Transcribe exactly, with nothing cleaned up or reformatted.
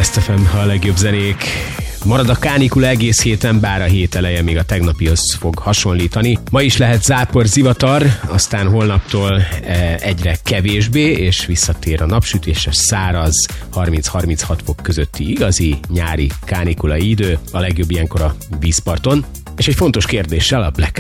Best ef em, a legjobb zenék. Marad a kánikula egész héten, bár a hét eleje még a tegnapihoz fog hasonlítani. Ma is lehet zápor, zivatar, aztán holnaptól egyre kevésbé, és visszatér a napsütéses, száraz, harminc-harminchat fok közötti igazi nyári kánikulai idő. A legjobb ilyenkor a vízparton. És egy fontos kérdéssel, a Black